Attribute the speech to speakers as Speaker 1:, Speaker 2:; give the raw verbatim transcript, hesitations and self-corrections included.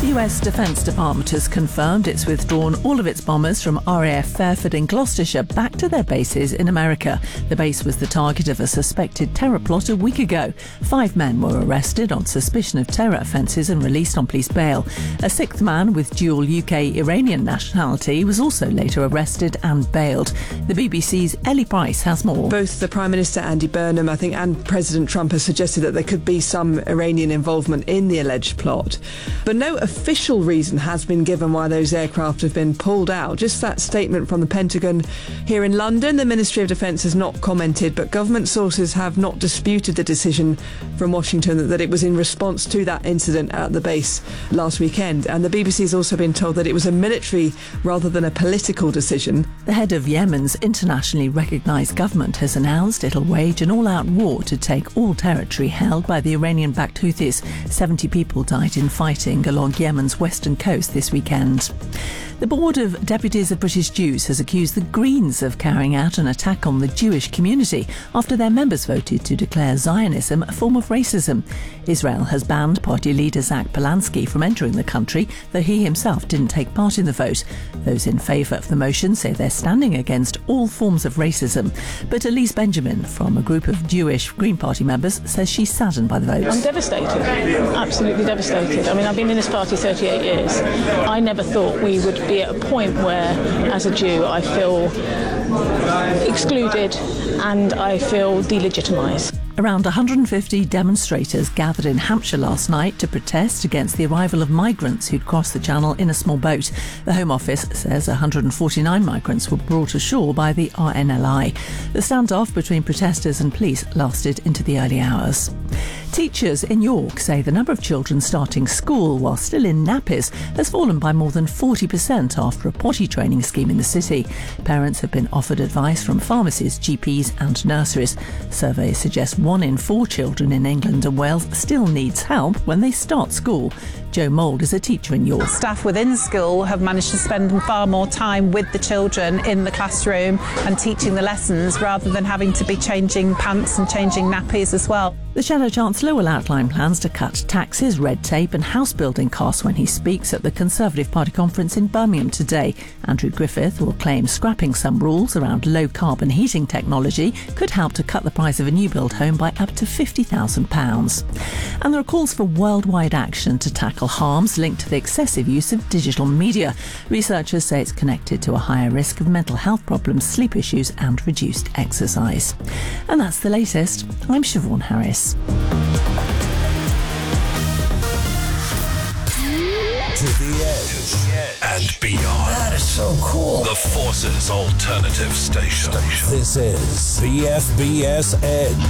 Speaker 1: The U S Defence Department has confirmed it's withdrawn all of its bombers from R A F Fairford in Gloucestershire back to their bases in America. The base was the target of a suspected terror plot a week ago. Five men were arrested on suspicion of terror offences and released on police bail. A sixth man with dual U K-Iranian nationality was also later arrested and bailed. The B B C's Ellie Price has more.
Speaker 2: Both the Prime Minister Andy Burnham, I think, and President Trump have suggested that there could be some Iranian involvement in the alleged plot. But no official reason has been given why those aircraft have been pulled out. Just that statement from the Pentagon. Here in London, the Ministry of Defence has not commented, but government sources have not disputed the decision from Washington that it was in response to that incident at the base last weekend. And the B B C has also been told that it was a military rather than a political decision.
Speaker 1: The head of Yemen's internationally recognised government has announced it'll wage an all-out war to take all territory held by the Iranian-backed Houthis. seventy people died in fighting along Yemen's western coast this weekend. The Board of Deputies of British Jews has accused the Greens of carrying out an attack on the Jewish community after their members voted to declare Zionism a form of racism. Israel has banned party leader Zach Polanski from entering the country, though he himself didn't take part in the vote. Those in favour of the motion say they're standing against all forms of racism. But Elise Benjamin, from a group of Jewish Green Party members, says she's saddened by the vote.
Speaker 3: I'm devastated, absolutely devastated. I mean, I've been in this party thirty-eight years. I never thought we would be at a point where, as a Jew, I feel excluded and I feel delegitimised.
Speaker 1: Around one hundred fifty demonstrators gathered in Hampshire last night to protest against the arrival of migrants who'd crossed the Channel in a small boat. The Home Office says one hundred forty-nine migrants were brought ashore by the R N L I. The standoff between protesters and police lasted into the early hours. Teachers in York say the number of children starting school while still in nappies has fallen by more than forty percent after a potty training scheme in the city. Parents have been offered advice from pharmacies, G Ps and nurseries. Surveys suggest one in four children in England and Wales still needs help when they start school. Jo Mould is a teacher in York.
Speaker 4: Staff within school have managed to spend far more time with the children in the classroom and teaching the lessons rather than having to be changing pants and changing nappies as well.
Speaker 1: The Shadow Chancellor will outline plans to cut taxes, red tape and house building costs when he speaks at the Conservative Party conference in Birmingham today. Andrew Griffith will claim scrapping some rules around low-carbon heating technology could help to cut the price of a new build home by up to fifty thousand pounds. And there are calls for worldwide action to tackle harms linked to the excessive use of digital media. Researchers say it's connected to a higher risk of mental health problems, sleep issues and reduced exercise. And that's the latest. I'm Siobhan Harris.
Speaker 5: To the edge and beyond.
Speaker 6: That is so cool.
Speaker 5: The Force's alternative station.
Speaker 6: This is B F B S Edge.